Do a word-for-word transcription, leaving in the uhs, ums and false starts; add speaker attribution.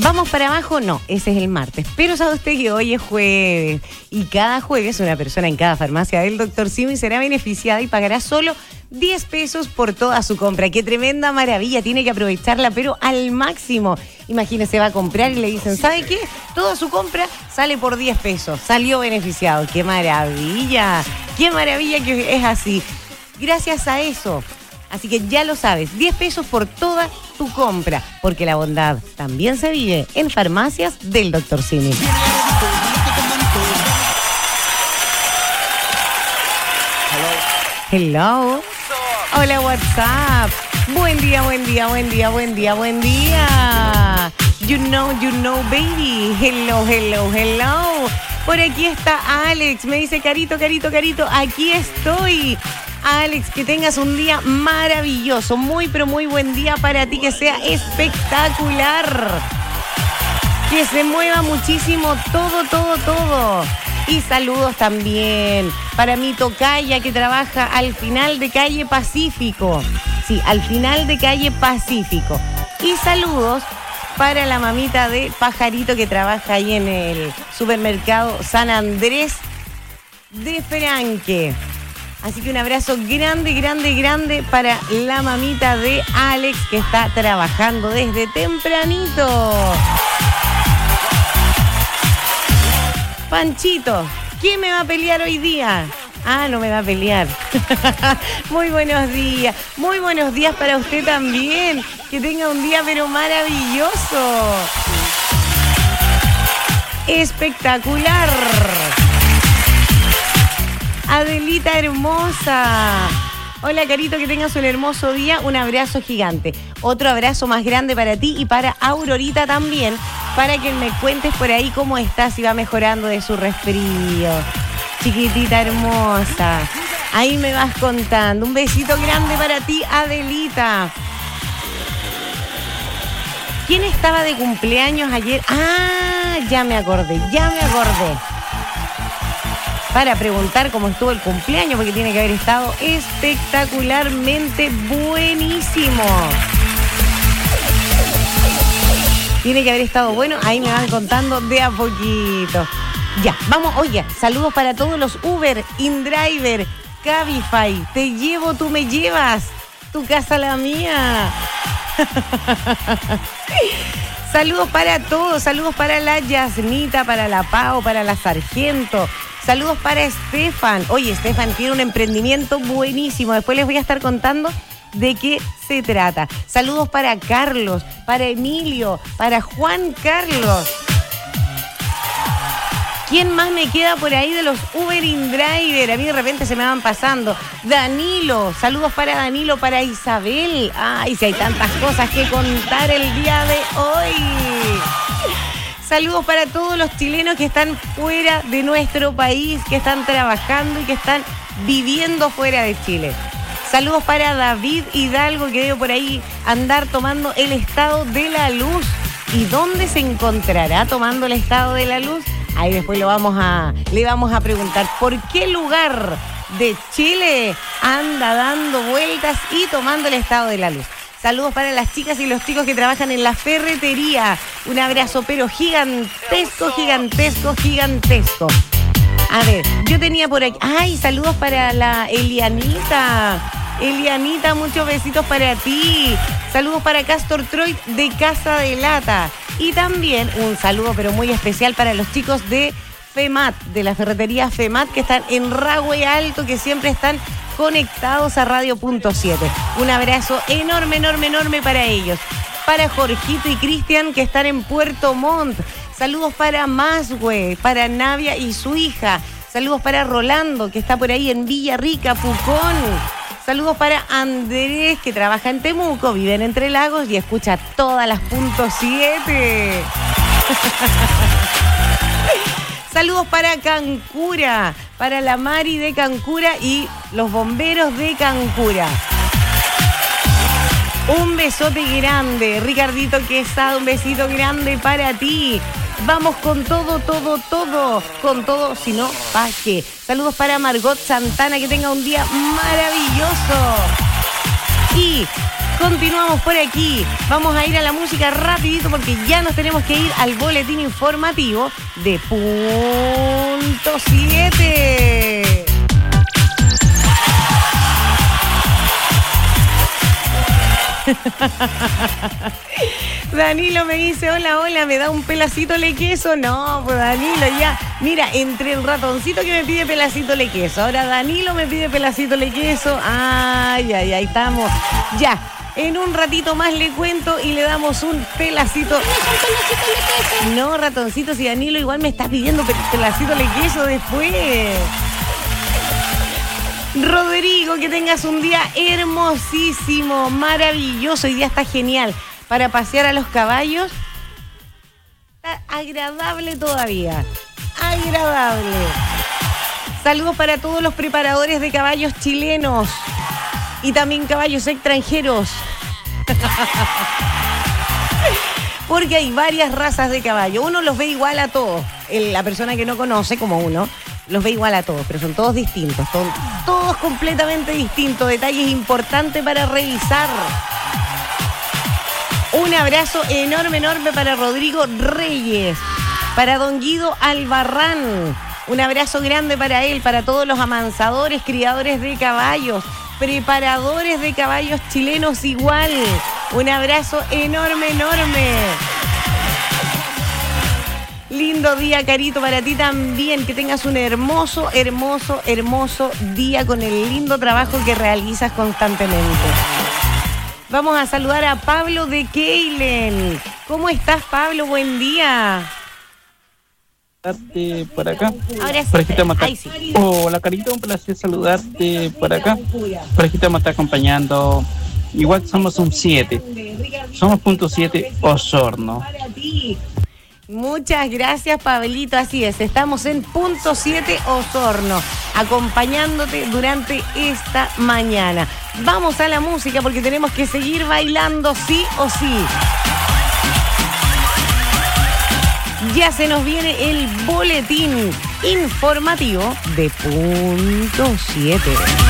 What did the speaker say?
Speaker 1: ¿Vamos para abajo? No, ese es el martes. Pero sabe usted que hoy es jueves. Y cada jueves una persona en cada farmacia del doctor Simi será beneficiada y pagará solo diez pesos por toda su compra. ¡Qué tremenda maravilla! Tiene que aprovecharla, pero al máximo. Imagínese, va a comprar y le dicen, ¿sabe qué? Toda su compra sale por diez pesos. Salió beneficiado. ¡Qué maravilla! ¡Qué maravilla que es así! Gracias a eso. Así que ya lo sabes, diez pesos por toda tu compra, porque la bondad también se vive en farmacias del doctor Simi. Hello. Hola, WhatsApp. Buen día, buen día, buen día, buen día, buen día. You know, you know, baby. Hello, hello, hello. Por aquí está Alex. Me dice, Carito, Carito, Carito, aquí estoy. Alex, que tengas un día maravilloso, muy pero muy buen día para ti, que sea espectacular, que se mueva muchísimo todo, todo, todo. Y saludos también para mi tocaya que trabaja al final de calle Pacífico, sí, al final de calle Pacífico. Y saludos para la mamita de Pajarito que trabaja ahí en el supermercado San Andrés de Franque. Así que un abrazo grande, grande, grande para la mamita de Alex que está trabajando desde tempranito. Panchito, ¿quién me va a pelear hoy día? Ah, no me va a pelear. Muy buenos días. Muy buenos días para usted también. Que tenga un día pero maravilloso. Espectacular. Adelita hermosa. Hola, Carito, que tengas un hermoso día. Un abrazo gigante. Otro abrazo más grande para ti y para Aurorita también, para que me cuentes por ahí cómo estás, si va mejorando de su resfrío. Chiquitita hermosa. Ahí me vas contando. Un besito grande para ti, Adelita. ¿Quién estaba de cumpleaños ayer? Ah, ya me acordé, ya me acordé. Para preguntar cómo estuvo el cumpleaños, porque tiene que haber estado espectacularmente buenísimo. Tiene que haber estado bueno, ahí me van contando de a poquito. Ya, vamos, oye, saludos para todos los Uber, InDriver, Cabify, te llevo, tú me llevas, tu casa la mía. Saludos para todos, saludos para la Yasmita, para la Pao, para la Sargento. Saludos para Estefan. Oye, Estefan tiene un emprendimiento buenísimo. Después les voy a estar contando de qué se trata. Saludos para Carlos, para Emilio, para Juan Carlos. ¿Quién más me queda por ahí de los Uber InDriver? A mí de repente se me van pasando. Danilo, saludos para Danilo, para Isabel. Ay, si hay tantas cosas que contar el día de hoy. Saludos para todos los chilenos que están fuera de nuestro país, que están trabajando y que están viviendo fuera de Chile. Saludos para David Hidalgo, que debe por ahí andar tomando el estado de la luz. ¿Y dónde se encontrará tomando el estado de la luz? Ahí después lo vamos a, le vamos a preguntar por qué lugar de Chile anda dando vueltas y tomando el estado de la luz. Saludos para las chicas y los chicos que trabajan en la ferretería. Un abrazo, pero gigantesco, gigantesco, gigantesco. A ver, yo tenía por aquí... ¡Ay, saludos para la Elianita! Elianita, muchos besitos para ti. Saludos para Castor Troy de Casa de Lata. Y también un saludo, pero muy especial para los chicos de FEMAT, de la ferretería FEMAT, que están en Rahue Alto, que siempre están conectados a Radio Punto siete. Un abrazo enorme, enorme, enorme para ellos. Para Jorgito y Cristian, que están en Puerto Montt. Saludos para Maswe, para Navia y su hija. Saludos para Rolando, que está por ahí en Villarrica, Pucón. Saludos para Andrés, que trabaja en Temuco, vive en Entre Lagos y escucha todas las punto siete. Saludos para Cancura, para la Mari de Cancura y los bomberos de Cancura. Un besote grande, Ricardito Quesada, un besito grande para ti. Vamos con todo, todo, todo, con todo, si no, ¿pa' qué? Saludos para Margot Santana, que tenga un día maravilloso. Y Continuamos por aquí. Vamos a ir a la música rapidito porque ya nos tenemos que ir al boletín informativo de Punto siete. Danilo me dice, hola, hola, ¿me da un pelacito de queso? No, pues Danilo, ya. Mira, entre el ratoncito que me pide pelacito de queso, ahora Danilo me pide pelacito de queso. Ay, ay, ay, estamos. Ya, en un ratito más le cuento y le damos un pelacito. No, ratoncito, si Danilo igual me está pidiendo pelacito de queso después. Rodrigo, que tengas un día hermosísimo, maravilloso. Hoy día está genial para pasear a los caballos. Está agradable todavía. Agradable. Saludos para todos los preparadores de caballos chilenos y también caballos extranjeros. Porque hay varias razas de caballo. Uno los ve igual a todos. La persona que no conoce, como uno, los ve igual a todos, pero son todos distintos, son todos completamente distintos. Detalles importantes para revisar. Un abrazo enorme, enorme para Rodrigo Reyes, para don Guido Albarrán. Un abrazo grande para él, para todos los amansadores, criadores de caballos, preparadores de caballos chilenos igual. Un abrazo enorme, enorme. Lindo día, Carito, para ti también. Que tengas un hermoso, hermoso, hermoso día con el lindo trabajo que realizas constantemente. Vamos a saludar a Pablo de Keilen. ¿Cómo estás, Pablo? Buen día.
Speaker 2: Saludarte por acá.
Speaker 1: Ahora sí.
Speaker 2: Parejita me está...
Speaker 1: sí.
Speaker 2: Hola, Carito, un placer saludarte por acá. Parejita me está acompañando. Igual somos un siete. Somos punto siete Osorno.
Speaker 1: Muchas gracias, Pablito. Así es, estamos en Punto siete Osorno, acompañándote durante esta mañana. Vamos a la música porque tenemos que seguir bailando sí o sí. Ya se nos viene el boletín informativo de Punto siete.